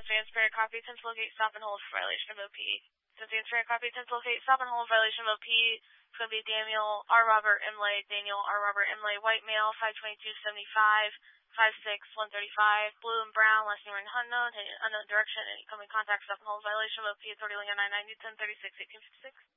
advance prayer copy, 10 to locate, stop and hold for violation of OP. Advance prayer copy, 10 to locate, stop and hold, violation of OP. It's going to be Daniel R. Robert Imlay, white male, 52275, 56135, blue and brown, last name unknown, unknown direction, incoming contact, stop and hold, violation of OP, authority link 990, 1036, 1856.